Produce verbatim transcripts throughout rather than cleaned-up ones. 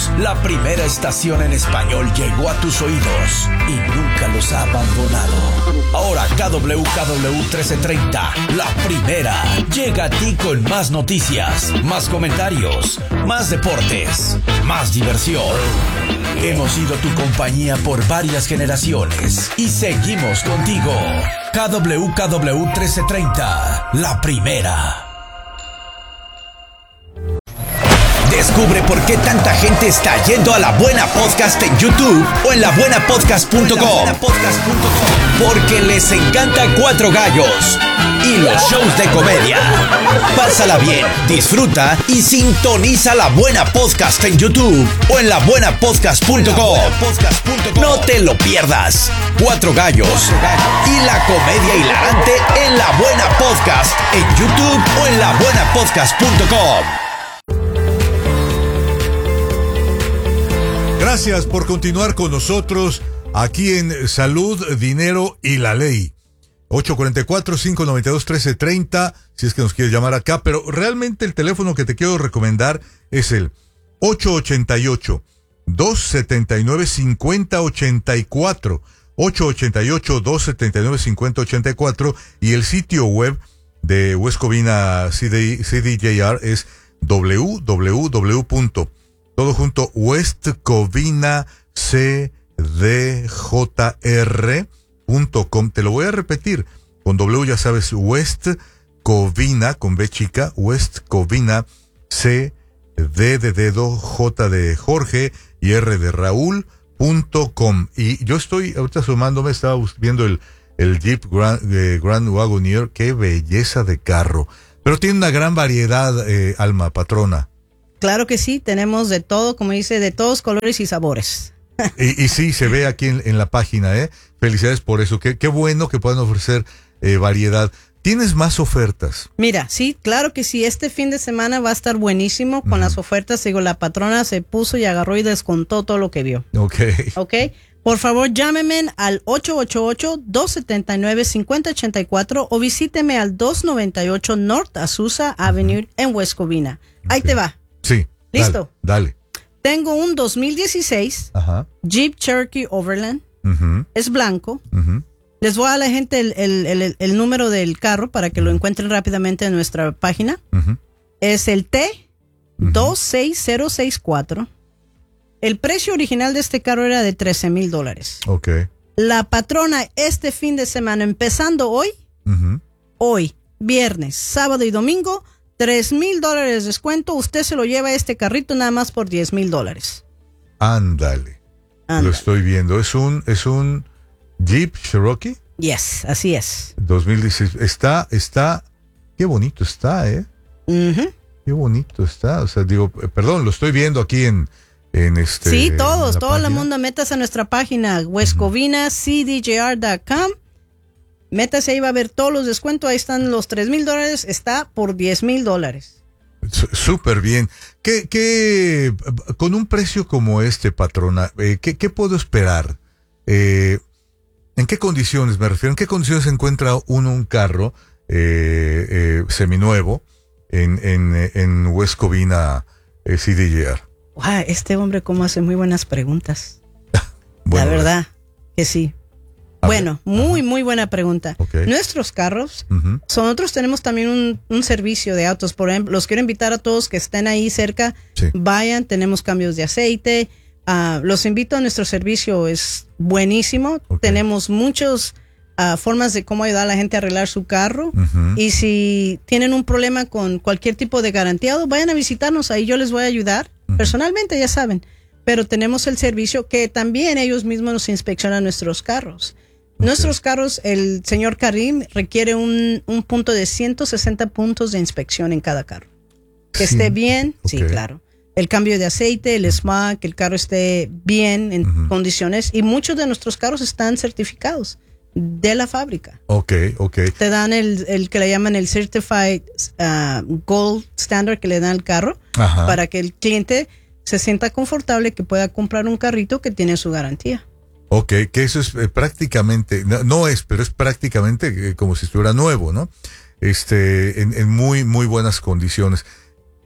la primera estación en español llegó a tus oídos y nunca los ha abandonado. Ahora K W K W trece treinta, la primera, llega a ti con más noticias, más comentarios, más deportes, más diversión. Hemos sido tu compañía por varias generaciones y seguimos contigo. K W K W trece treinta, la primera. Descubre por qué tanta gente está yendo a La Buena Podcast en YouTube o en la buena podcast punto com. Porque les encanta Cuatro Gallos y los shows de comedia. Pásala bien, disfruta y sintoniza La Buena Podcast en YouTube o en la buena podcast punto com. No te lo pierdas. Cuatro Gallos y la comedia hilarante en La Buena Podcast en YouTube o en la buena podcast punto com. Gracias por continuar con nosotros aquí en Salud, Dinero y la Ley. ocho cuatro cuatro, cinco nueve dos, uno tres tres cero, si es que nos quieres llamar acá, pero realmente el teléfono que te quiero recomendar es el ocho ocho ocho, dos siete nueve, cinco cero ocho cuatro, ocho ocho ocho, dos siete nueve, cinco cero ocho cuatro, y el sitio web de West Covina C D J R es w w w punto todo junto west covina c d j r punto com. Te lo voy a repetir con W, ya sabes, West Covina con B chica, West Covina, C D de dedo, J de Jorge y R de Raúl punto com. Y yo estoy ahorita sumándome, estaba viendo el el Jeep Grand, eh, Grand Wagoneer. Qué belleza de carro, pero tiene una gran variedad, eh, Alma, patrona. Claro que sí, tenemos de todo, como dice, de todos colores y sabores. Y, y sí, se ve aquí en, en la página, ¿eh? Felicidades por eso. Qué, qué bueno que puedan ofrecer eh, variedad. ¿Tienes más ofertas? Mira, sí, claro que sí. Este fin de semana va a estar buenísimo con uh-huh. las ofertas. Digo, la patrona se puso y agarró y descontó todo lo que vio. Ok. Ok. Por favor, llámeme al ocho ocho ocho, dos siete nueve, cinco cero ocho cuatro o visíteme al doscientos noventa y ocho North Azusa Avenue uh-huh. en West Covina. Ahí okay. te va. Sí. ¿Listo? Dale. dale. Tengo un dos mil dieciséis Ajá. Jeep Cherokee Overland. Uh-huh. Es blanco. Uh-huh. Les voy a la gente el, el, el, el número del carro para que uh-huh. lo encuentren rápidamente en nuestra página. Uh-huh. Es el T dos seis cero seis cuatro. El precio original de este carro era de trece mil dólares. Ok. La patrona este fin de semana, empezando hoy, uh-huh. hoy, viernes, sábado y domingo, tres mil dólares de descuento. Usted se lo lleva este carrito nada más por diez mil dólares. Ándale. Ándale. Lo estoy viendo. Es un, es un Jeep Cherokee. Yes, así es. dos mil dieciséis. Está, está, qué bonito está, ¿eh? Uh-huh. Qué bonito está. O sea, digo, perdón, lo estoy viendo aquí en, en este. Sí, todos, todo el mundo, métase a nuestra página, west covina c d j r punto com. Métase ahí, va a ver todos los descuentos. Ahí están los tres mil dólares. Está por diez mil dólares. Súper bien. ¿Qué, qué, con un precio como este, patrona, eh, ¿qué, qué puedo esperar? Eh, ¿En qué condiciones me refiero? ¿En qué condiciones encuentra uno un carro eh, eh, seminuevo en, en, en West Covina eh, C D J R? Wow, este hombre cómo hace muy buenas preguntas. Bueno, la verdad que sí. A bueno, ver. muy, Ajá. muy buena pregunta. Okay. Nuestros carros, uh-huh. nosotros tenemos también un, un servicio de autos. Por ejemplo, los quiero invitar a todos que estén ahí cerca, sí. vayan, tenemos cambios de aceite. Uh, los invito a nuestro servicio, es buenísimo. Okay. Tenemos muchas uh, formas de cómo ayudar a la gente a arreglar su carro. Uh-huh. Y si tienen un problema con cualquier tipo de garantiado, vayan a visitarnos, ahí yo les voy a ayudar. Uh-huh. Personalmente, ya saben. Pero tenemos el servicio que también ellos mismos nos inspeccionan nuestros carros. Okay. Nuestros carros, el señor Karim requiere un, un punto de ciento sesenta puntos de inspección en cada carro. Que sí. esté bien, okay. sí, claro. El cambio de aceite, el smog, que el carro esté bien en uh-huh. condiciones. Y muchos de nuestros carros están certificados de la fábrica. Ok, ok. Te dan el, el que le llaman el Certified uh, Gold Standard que le dan al carro. Ajá. Para que el cliente se sienta confortable que pueda comprar un carrito que tiene su garantía. Ok, que eso es eh, prácticamente, no, no es, pero es prácticamente eh, como si estuviera nuevo, ¿no? Este, en, en muy, muy buenas condiciones.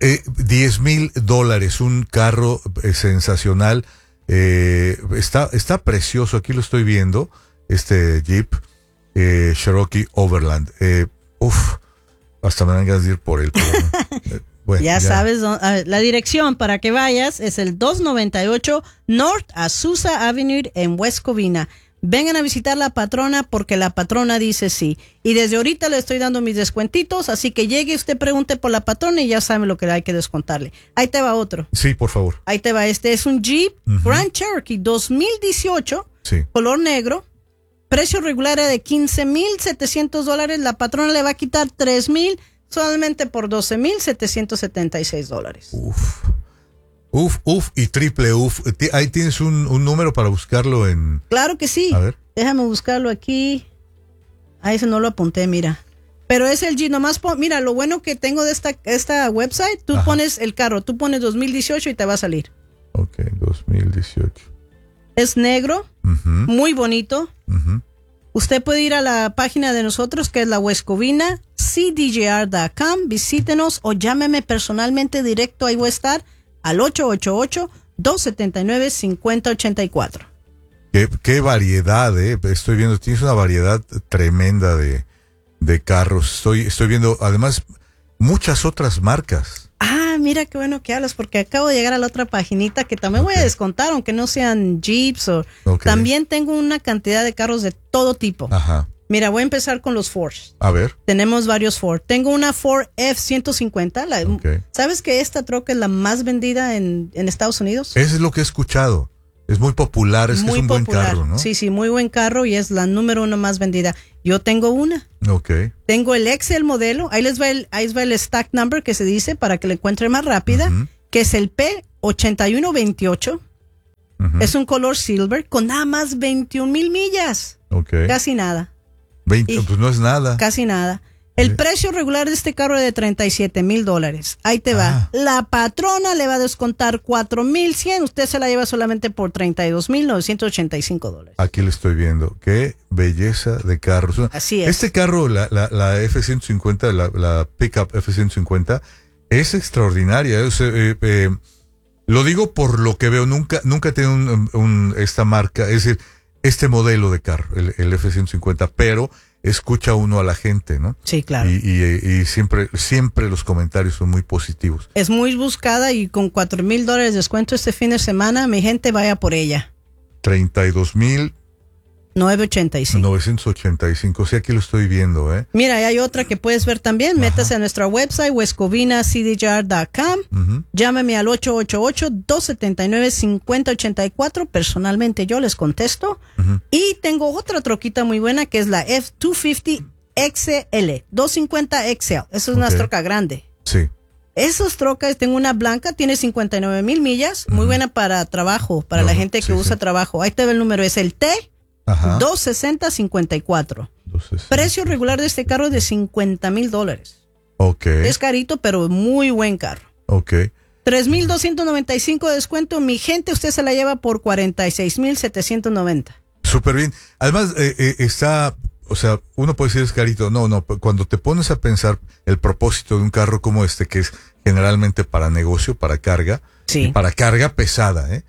Eh, diez mil dólares, un carro eh, sensacional. Eh, está, está precioso, aquí lo estoy viendo, este Jeep eh, Cherokee Overland. Eh, uf, hasta me dan ganas de ir por él. Pero, eh, bueno, ya, ya sabes, la dirección para que vayas es el doscientos noventa y ocho North Azusa Avenue en West Covina. Vengan a visitar la patrona porque la patrona dice sí. Y desde ahorita le estoy dando mis descuentitos, así que llegue usted, pregunte por la patrona y ya sabe lo que hay que descontarle. Ahí te va otro. Sí, por favor. Ahí te va, este es un Jeep uh-huh. Grand Cherokee dos mil dieciocho, sí. Color negro. Precio regular de quince mil setecientos dólares. La patrona le va a quitar tres mil solamente por doce mil setecientos setenta y seis dólares. Uf. Uf, uf y triple uf. Ahí tienes un, un número para buscarlo en... Claro que sí. A ver. Déjame buscarlo aquí. Ahí ese no lo apunté, mira. Pero es el G, nomás pon, mira, lo bueno que tengo de esta, esta website, tú Ajá. pones el carro, tú pones dos mil dieciocho y te va a salir. Ok, dos mil dieciocho. Es negro, uh-huh. muy bonito. Uh-huh. Usted puede ir a la página de nosotros, que es la West Covina, c d j r punto com, visítenos o llámeme personalmente directo, ahí voy a estar, al ocho ocho ocho, dos siete nueve, cinco cero ocho cuatro. Qué, qué variedad, eh. Estoy viendo, tienes una variedad tremenda de, de carros. Estoy, estoy viendo, además, muchas otras marcas. Ah, mira qué bueno que hablas, porque acabo de llegar a la otra paginita que también okay. voy a descontar, aunque no sean Jeeps o... Okay. También tengo una cantidad de carros de todo tipo. Ajá. Mira, voy a empezar con los Ford. A ver. Tenemos varios Ford. Tengo una Ford F ciento cincuenta. La, okay. ¿Sabes que esta troca es la más vendida en, en Estados Unidos? Eso es lo que he escuchado. Es muy popular, es, muy que es un popular. buen carro, ¿no? Sí, sí, muy buen carro y es la número uno más vendida. Yo tengo una. Ok. Tengo el Excel modelo. Ahí les va el, ahí les va el stack number que se dice para que le encuentre más rápida, uh-huh. que es el P ochenta y uno veintiocho. Uh-huh. Es un color silver con nada más veintiún mil millas. Ok. Casi nada. veinte, pues no es nada. Casi nada. El eh. precio regular de este carro es de treinta y siete mil dólares. Ahí te va. Ah. La patrona le va a descontar cuatro mil cien. Usted se la lleva solamente por treinta y dos mil novecientos ochenta y cinco dólares. Aquí le estoy viendo. Qué belleza de carros. Así es. Este carro, la, la, la F ciento cincuenta, la, la pickup F ciento cincuenta, es extraordinaria. Es, eh, eh, lo digo por lo que veo. Nunca, nunca he tenido un, un, esta marca, es decir, este modelo de carro, el, el F ciento cincuenta, pero escucha uno a la gente, ¿no? Sí, claro. Y, y, y siempre, siempre los comentarios son muy positivos. Es muy buscada y con cuatro mil dólares de descuento este fin de semana, mi gente vaya por ella. treinta y dos mil novecientos ochenta y cinco. novecientos ochenta y cinco, sí, aquí lo estoy viendo, ¿eh? Mira, y hay otra que puedes ver también. Ajá. Métase a nuestra website, west covina c d j r punto com. Uh-huh. Llámame al ocho ocho ocho, dos siete nueve, cinco cero ocho cuatro. Personalmente yo les contesto. Uh-huh. Y tengo otra troquita muy buena que es la F doscientos cincuenta X L, doscientos cincuenta X L. Esa es okay. una troca grande. Sí. Esas trocas, tengo una blanca, tiene cincuenta y nueve mil millas. Uh-huh. Muy buena para trabajo, para no, la gente que sí, usa sí. trabajo. Ahí te ve el número, es el T. Ajá. doscientos sesenta cincuenta y cuatro. Precio regular de este carro es de cincuenta mil dólares. Ok. Es carito, pero muy buen carro. Ok. tres mil doscientos noventa y cinco de descuento. Mi gente, usted se la lleva por cuarenta y seis mil setecientos noventa. Súper bien. Además, eh, eh, está, o sea, uno puede decir es carito. No, no, cuando te pones a pensar el propósito de un carro como este, que es generalmente para negocio, para carga, sí. para carga pesada, ¿eh?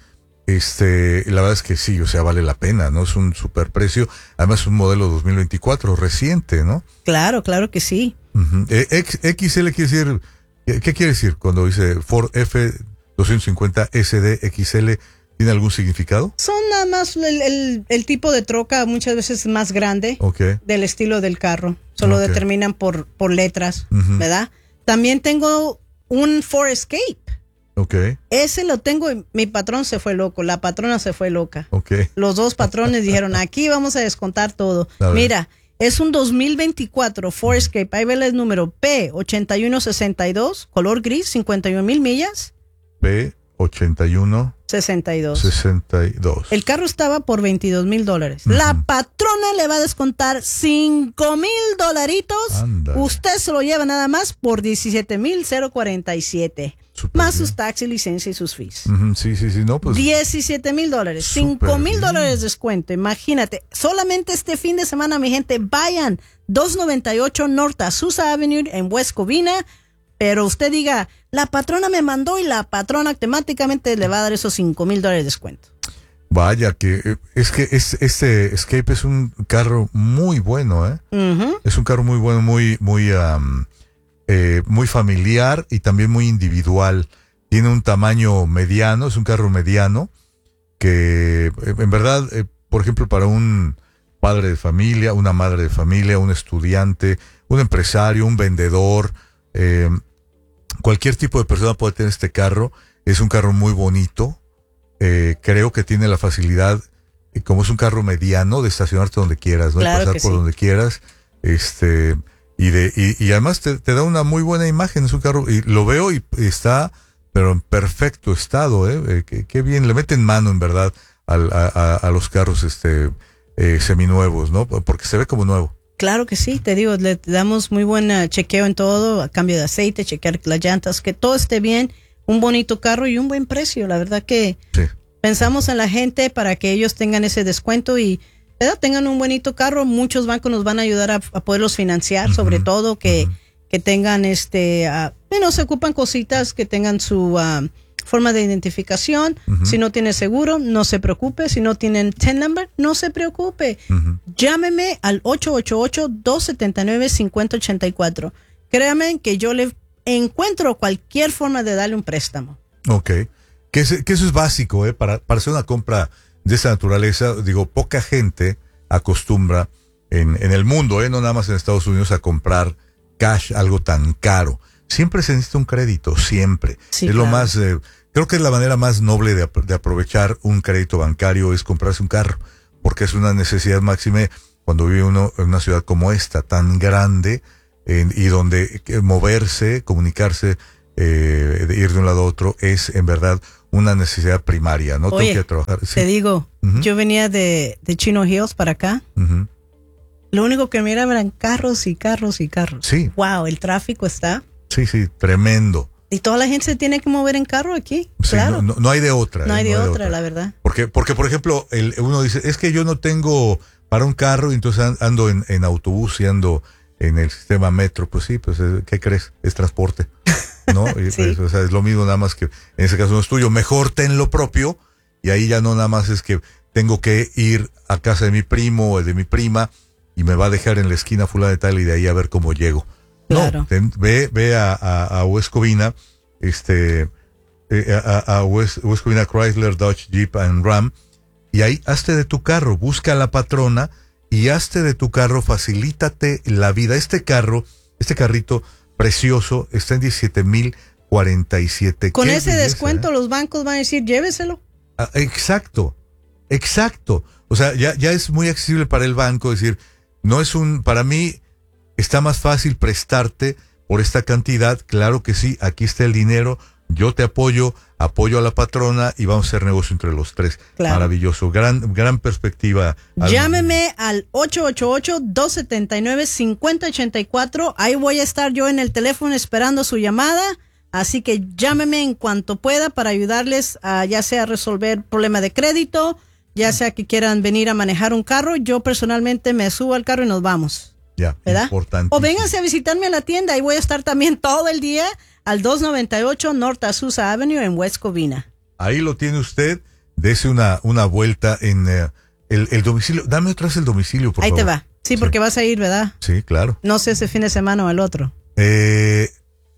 Este, la verdad es que sí, o sea, vale la pena, ¿no? Es un super precio. Además, es un modelo dos mil veinticuatro, reciente, ¿no? Claro, claro que sí. Uh-huh. Eh, X L quiere decir, ¿qué, ¿qué quiere decir cuando dice Ford F doscientos cincuenta S D X L? ¿Tiene algún significado? Son nada más el, el, el tipo de troca, muchas veces más grande, okay. del estilo del carro. Solo okay. determinan por, por letras, uh-huh. ¿verdad? También tengo un Ford Escape. Okay. Ese lo tengo y mi patrón se fue loco, la patrona se fue loca. Okay. Los dos patrones dijeron, aquí vamos a descontar todo. Mira, es un dos mil veinticuatro Ford Escape, ahí ve el número P ochenta y uno sesenta y dos, color gris, cincuenta y un mil millas. P ochenta y uno sesenta y dos. sesenta y dos. El carro estaba por veintidós mil dólares. Uh-huh. La patrona le va a descontar cinco mil dolaritos. Anda. Usted se lo lleva nada más por diecisiete mil cuarenta y siete. Super más bien. Sus taxis, licencia y sus fees. Uh-huh, sí, sí, sí, no, pues. diecisiete mil dólares, cinco mil dólares de descuento. Imagínate, solamente este fin de semana, mi gente, vayan doscientos noventa y ocho North Azusa Avenue en West Covina. Pero usted diga, la patrona me mandó y la patrona automáticamente le va a dar esos cinco mil dólares de descuento. Vaya, que es que es, este Escape es un carro muy bueno, ¿eh? Uh-huh. Es un carro muy bueno, muy, muy, um, eh, muy familiar y también muy individual. Tiene un tamaño mediano, es un carro mediano que, en verdad, eh, por ejemplo, para un padre de familia, una madre de familia, un estudiante, un empresario, un vendedor, eh, cualquier tipo de persona puede tener este carro. Es un carro muy bonito. Eh, creo que tiene la facilidad, eh, como es un carro mediano, de estacionarte donde quieras, ¿no? Claro, y pasar por sí. donde quieras. Este, y de, y, y además te, te da una muy buena imagen. Es un carro, y lo veo y está, pero en perfecto estado, eh. eh qué, qué bien, le meten mano en verdad al, a, a, a los carros, este, eh, seminuevos, ¿no? Porque se ve como nuevo. Claro que sí, te digo, le damos muy buen uh, chequeo en todo, a cambio de aceite, chequear las llantas, que todo esté bien, un bonito carro y un buen precio. La verdad que sí. Pensamos en la gente para que ellos tengan ese descuento y ¿verdad? Tengan un bonito carro. Muchos bancos nos van a ayudar a, a poderlos financiar, uh-huh. sobre todo que, uh-huh. que tengan este, uh, bueno, se ocupan cositas que tengan su uh, forma de identificación. Uh-huh. Si no tiene seguro, no se preocupe. Si no tienen T I N number, no se preocupe. Uh-huh. Llámeme al ocho ocho ocho, dos siete nueve, cinco cero ocho cuatro. Créanme que yo le encuentro cualquier forma de darle un préstamo. Ok. Que, es, que eso es básico, ¿eh? Para, para hacer una compra de esa naturaleza, digo, poca gente acostumbra en, en el mundo, ¿eh? No nada más en Estados Unidos, a comprar cash, algo tan caro. Siempre se necesita un crédito, siempre. Sí, es claro. lo más, eh, creo que es la manera más noble de, de aprovechar un crédito bancario, es comprarse un carro, porque es una necesidad máxima cuando vive uno en una ciudad como esta, tan grande, en, y donde moverse, comunicarse, eh, de ir de un lado a otro, es en verdad una necesidad primaria, ¿no? Oye, tengo que trabajar. Sí. Te digo, uh-huh. yo venía de, de Chino Hills para acá. Uh-huh. Lo único que miraba eran carros y carros y carros. Sí. Wow, el tráfico está. Sí, sí, tremendo. Y toda la gente se tiene que mover en carro aquí. Sí, claro. No, no, no hay de otra. No eh, hay de, no otra, hay de otra, la verdad. Porque, porque por ejemplo, el, uno dice, es que yo no tengo para un carro, y entonces ando en, en autobús y ando en el sistema metro. Pues sí, pues, ¿qué crees? Es transporte. ¿No? Y, sí. pues, o sea, es lo mismo, nada más que en ese caso no es tuyo. Mejor ten lo propio, y ahí ya no nada más es que tengo que ir a casa de mi primo o de mi prima y me va a dejar en la esquina fulana de tal y de ahí a ver cómo llego. Claro. No, ten, ve, ve a, a, a West Covina, este, eh, a, a West, West Covina Chrysler, Dodge, Jeep and Ram, y ahí hazte de tu carro, busca a la patrona y hazte de tu carro, facilítate la vida. Este carro, este carrito precioso, está en diecisiete mil cuarenta y siete. Con Qué ese belleza, descuento ¿eh? Los bancos van a decir, lléveselo. Ah, exacto, exacto. O sea, ya, ya es muy accesible para el banco, decir, no es un, para mí está más fácil prestarte por esta cantidad. Claro que sí, aquí está el dinero, yo te apoyo, apoyo a la patrona y vamos a hacer negocio entre los tres. Claro. Maravilloso, gran, gran perspectiva. Llámeme al ocho ocho ocho, dos siete nueve, cinco cero ocho cuatro. Ahí voy a estar yo en el teléfono esperando su llamada. Así que llámeme en cuanto pueda para ayudarles a ya sea resolver problema de crédito, ya sea que quieran venir a manejar un carro. Yo personalmente me subo al carro y nos vamos. Ya, ¿verdad? Importante. O vénganse a visitarme a la tienda. Ahí voy a estar también todo el día al doscientos noventa y ocho North Azusa Avenue en West Covina. Ahí lo tiene usted. Dese una, una vuelta en uh, el, el domicilio. Dame otra vez el domicilio, por Ahí favor. te va. Sí, porque sí. Vas a ir, ¿verdad? Sí, claro. No sé ese fin de semana o el otro. Eh...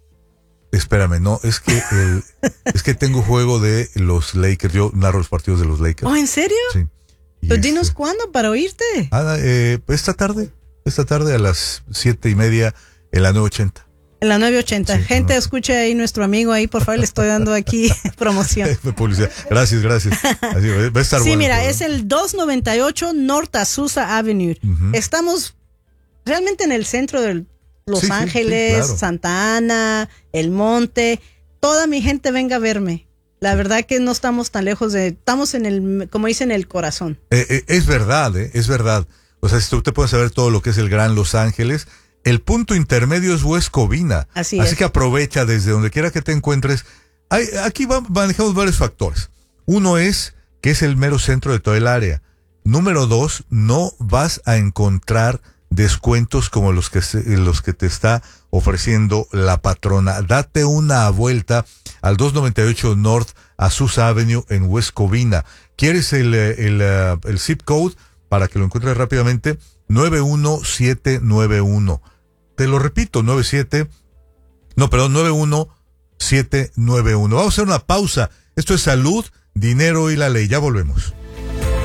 Espérame, no, es que el, es que tengo juego de los Lakers. Yo narro los partidos de los Lakers. ¿Oh, en serio? Sí. Pues este, dinos cuándo para oírte. Ah, eh, esta tarde, esta tarde a las siete y media en la nueve ochenta. En la nueve ochenta. Sí, gente, no. Escuche ahí nuestro amigo ahí, por favor, le estoy dando aquí promoción. Publicidad. Gracias, gracias. Así, va a estar sí, bueno, mira, pero... es el doscientos noventa y ocho North Azusa Avenue. Uh-huh. Estamos realmente en el centro del Los sí, Ángeles, sí, sí, claro. Santa Ana, El Monte, toda mi gente venga a verme. La verdad que no estamos tan lejos de, estamos en el, como dicen, el corazón. Eh, eh, es verdad, eh, es verdad. O sea, si tú te puedes saber todo lo que es el Gran Los Ángeles, el punto intermedio es West Covina. Así, Así es. que aprovecha desde donde quiera que te encuentres. Hay, aquí va, manejamos varios factores. Uno es que es el mero centro de todo el área. Número dos, no vas a encontrar descuentos como los que, se, los que te está ofreciendo la patrona. Date una vuelta al doscientos noventa y ocho North Azusa Avenue en West Covina. ¿Quieres el, el, el, el zip code para que lo encuentres rápidamente? nueve uno siete nueve uno. Te lo repito, nueve siete, no, perdón, nueve uno siete nueve uno. Vamos a hacer una pausa. Esto es Salud, Dinero y la Ley. Ya volvemos.